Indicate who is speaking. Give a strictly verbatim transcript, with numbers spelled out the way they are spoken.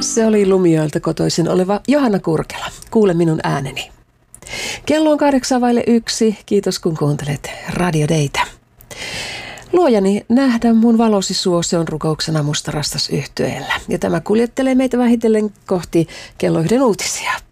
Speaker 1: Se oli Lumijoelta kotoisin oleva Johanna Kurkela. Kuule minun ääneni. Kello on kahdeksan vaille yksi. Kiitos kun kuuntelet Radio Daytä. Luojani, nähdä mun valosi suo, se on rukouksena Musta rastas -yhtyeellä. Ja tämä kuljettelee meitä vähitellen kohti kello yhden uutisia.